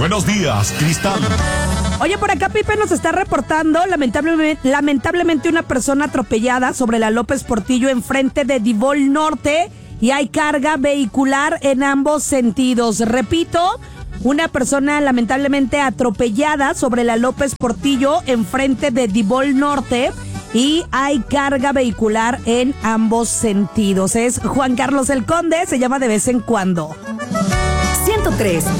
Buenos días, Cristal. Oye, por acá Pipe nos está reportando lamentablemente una persona atropellada sobre la López Portillo enfrente de Divol Norte y hay carga vehicular en ambos sentidos. Repito, una persona lamentablemente atropellada sobre la López Portillo enfrente de Divol Norte y hay carga vehicular en ambos sentidos. Es Juan Carlos el Conde, se llama De Vez en Cuando. 103.